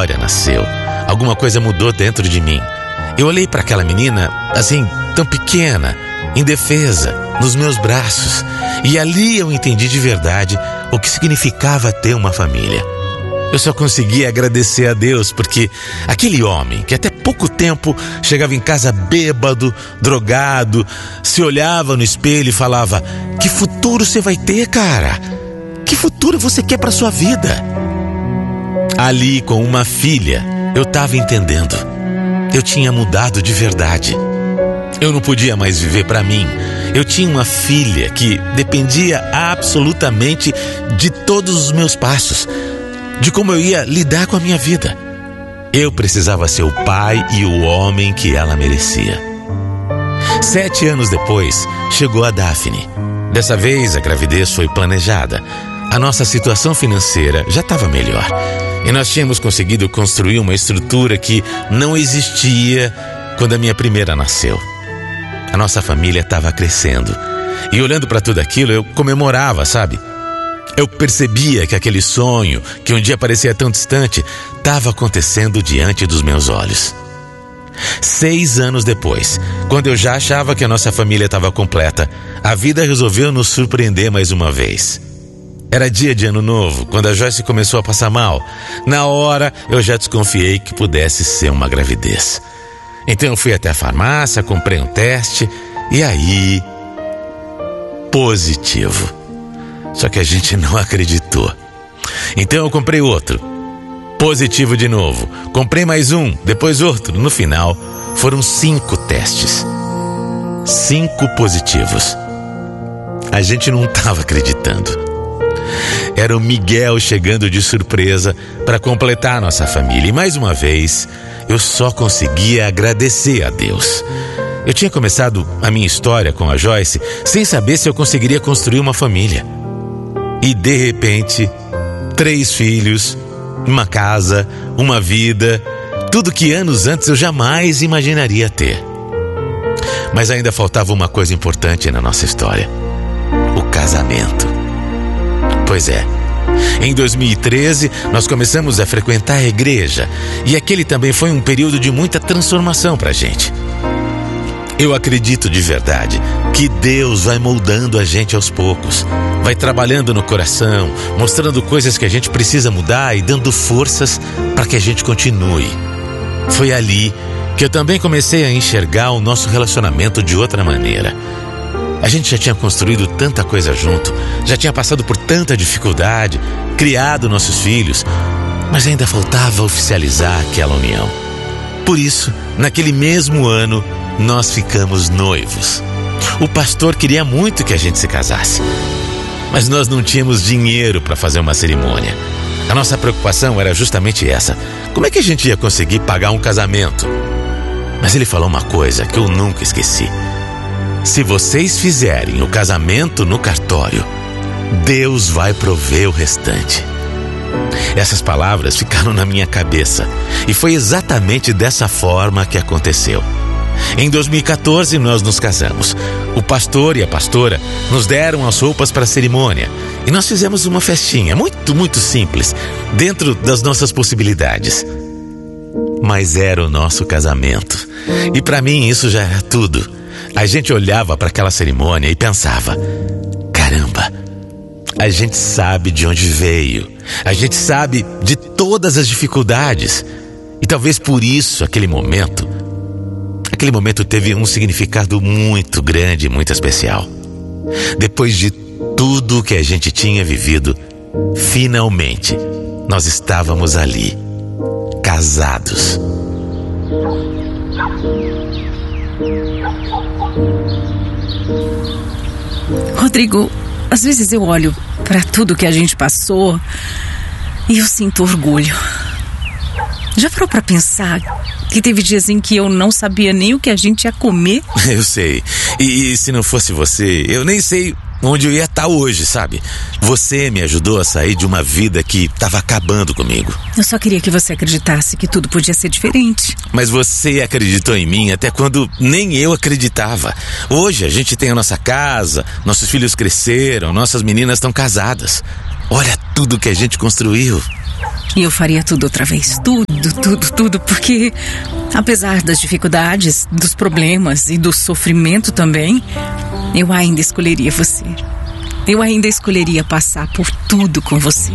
Vitória nasceu, alguma coisa mudou dentro de mim. Eu olhei para aquela menina, assim, tão pequena, indefesa, nos meus braços. E ali eu entendi de verdade o que significava ter uma família. Eu só conseguia agradecer a Deus, porque aquele homem que até pouco tempo chegava em casa bêbado, drogado, se olhava no espelho e falava: que futuro você vai ter, cara? Que futuro você quer para sua vida? Ali, com uma filha, eu estava entendendo. Eu tinha mudado de verdade. Eu não podia mais viver para mim. Eu tinha uma filha que dependia absolutamente de todos os meus passos, de como eu ia lidar com a minha vida. Eu precisava ser o pai e o homem que ela merecia. 7 anos depois, chegou a Daphne. Dessa vez, a gravidez foi planejada. A nossa situação financeira já estava melhor. E nós tínhamos conseguido construir uma estrutura que não existia quando a minha primeira nasceu. A nossa família estava crescendo. E olhando para tudo aquilo, eu comemorava, sabe? Eu percebia que aquele sonho, que um dia parecia tão distante, estava acontecendo diante dos meus olhos. 6 anos depois, quando eu já achava que a nossa família estava completa, a vida resolveu nos surpreender mais uma vez. Era dia de ano novo, quando a Joyce começou a passar mal. Na hora, eu já desconfiei que pudesse ser uma gravidez. Então eu fui até a farmácia, comprei um teste e aí... positivo. Só que a gente não acreditou. Então eu comprei outro. Positivo de novo. Comprei mais um, depois outro. No final, foram 5 testes. 5 positivos. A gente não estava acreditando. Era o Miguel chegando de surpresa para completar a nossa família. E mais uma vez, eu só conseguia agradecer a Deus. Eu tinha começado a minha história com a Joyce sem saber se eu conseguiria construir uma família. E de repente, 3 filhos, uma casa, uma vida, tudo que anos antes eu jamais imaginaria ter. Mas ainda faltava uma coisa importante na nossa história: o casamento. Pois é, em 2013 nós começamos a frequentar a igreja, e aquele também foi um período de muita transformação pra gente. Eu acredito de verdade que Deus vai moldando a gente aos poucos, vai trabalhando no coração, mostrando coisas que a gente precisa mudar e dando forças para que a gente continue. Foi ali que eu também comecei a enxergar o nosso relacionamento de outra maneira. A gente já tinha construído tanta coisa junto, já tinha passado por tanta dificuldade, criado nossos filhos, mas ainda faltava oficializar aquela união. Por isso, naquele mesmo ano, nós ficamos noivos. O pastor queria muito que a gente se casasse, mas nós não tínhamos dinheiro para fazer uma cerimônia. A nossa preocupação era justamente essa: como é que a gente ia conseguir pagar um casamento? Mas ele falou uma coisa que eu nunca esqueci: se vocês fizerem o casamento no cartório, Deus vai prover o restante. Essas palavras ficaram na minha cabeça, e foi exatamente dessa forma que aconteceu. Em 2014 nós nos casamos. O pastor e a pastora nos deram as roupas para a cerimônia, e nós fizemos uma festinha muito simples, dentro das nossas possibilidades. Mas era o nosso casamento, e para mim isso já era tudo. A gente olhava para aquela cerimônia e pensava: caramba, a gente sabe de onde veio, a gente sabe de todas as dificuldades, e talvez por isso aquele momento teve um significado muito grande e muito especial. Depois de tudo que a gente tinha vivido, finalmente nós estávamos ali, casados. Rodrigo, às vezes eu olho para tudo que a gente passou e eu sinto orgulho. Já parou para pensar que teve dias em que eu não sabia nem o que a gente ia comer? Eu sei. E se não fosse você, eu nem sei onde eu ia estar hoje, sabe? Você me ajudou a sair de uma vida que estava acabando comigo. Eu só queria que você acreditasse que tudo podia ser diferente. Mas você acreditou em mim até quando nem eu acreditava. Hoje a gente tem a nossa casa, nossos filhos cresceram, nossas meninas estão casadas. Olha tudo que a gente construiu. E eu faria tudo outra vez. Tudo. Porque, apesar das dificuldades, dos problemas e do sofrimento também, eu ainda escolheria você. Eu ainda escolheria passar por tudo com você.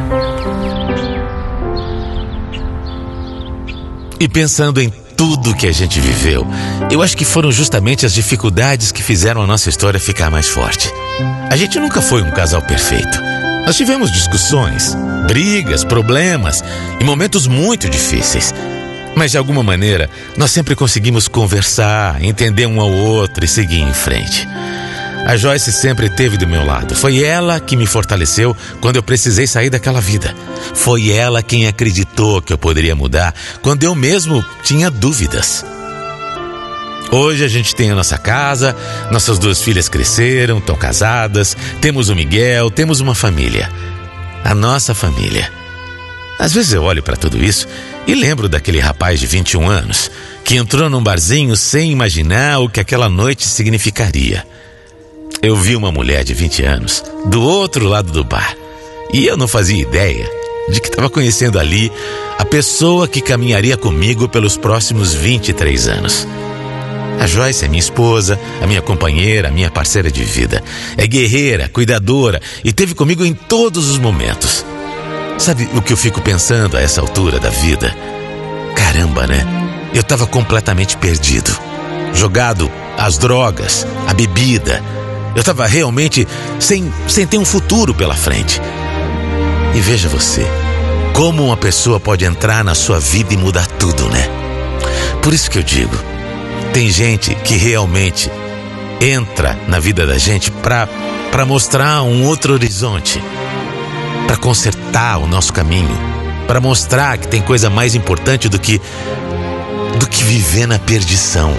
E pensando em tudo que a gente viveu, eu acho que foram justamente as dificuldades que fizeram a nossa história ficar mais forte. A gente nunca foi um casal perfeito. Nós tivemos discussões, brigas, problemas e momentos muito difíceis. Mas de alguma maneira, nós sempre conseguimos conversar, entender um ao outro e seguir em frente. A Joyce sempre esteve do meu lado. Foi ela que me fortaleceu quando eu precisei sair daquela vida. Foi ela quem acreditou que eu poderia mudar quando eu mesmo tinha dúvidas. Hoje a gente tem a nossa casa, nossas 2 filhas cresceram, estão casadas, temos o Miguel, temos uma família. A nossa família. Às vezes eu olho para tudo isso e lembro daquele rapaz de 21 anos que entrou num barzinho sem imaginar o que aquela noite significaria. Eu vi uma mulher de 20 anos do outro lado do bar e eu não fazia ideia de que estava conhecendo ali a pessoa que caminharia comigo pelos próximos 23 anos. A Joyce é minha esposa, a minha companheira, a minha parceira de vida. É guerreira, cuidadora e esteve comigo em todos os momentos. Sabe o que eu fico pensando a essa altura da vida? Caramba, né? Eu estava completamente perdido. Jogado às drogas, à bebida. Eu estava realmente sem ter um futuro pela frente. E veja você, como uma pessoa pode entrar na sua vida e mudar tudo, né? Por isso que eu digo, tem gente que realmente entra na vida da gente para mostrar um outro horizonte, para consertar o nosso caminho, para mostrar que tem coisa mais importante do que viver na perdição.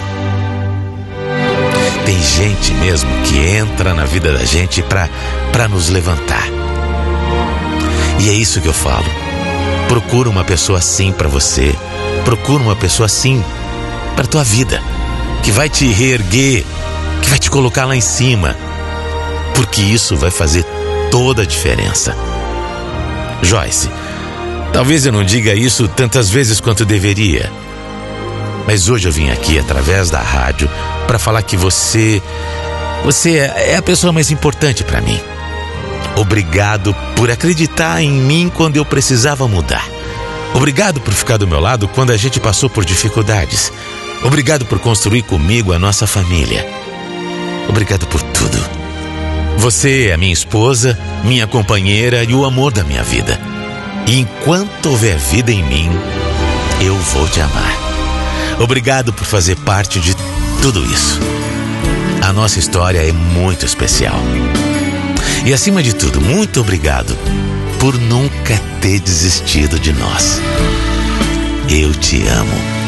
Tem gente mesmo que entra na vida da gente para nos levantar. E é isso que eu falo. Procura uma pessoa assim para você. Procura uma pessoa assim para tua vida, que vai te reerguer, que vai te colocar lá em cima, porque isso vai fazer toda a diferença. Joyce, talvez eu não diga isso tantas vezes quanto deveria, mas hoje eu vim aqui através da rádio para falar que você é a pessoa mais importante para mim. Obrigado por acreditar em mim quando eu precisava mudar. Obrigado por ficar do meu lado quando a gente passou por dificuldades. Obrigado por construir comigo a nossa família. Obrigado por tudo. Você é a minha esposa, minha companheira e o amor da minha vida. E enquanto houver vida em mim, eu vou te amar. Obrigado por fazer parte de tudo isso. A nossa história é muito especial. E acima de tudo, muito obrigado por nunca ter desistido de nós. Eu te amo.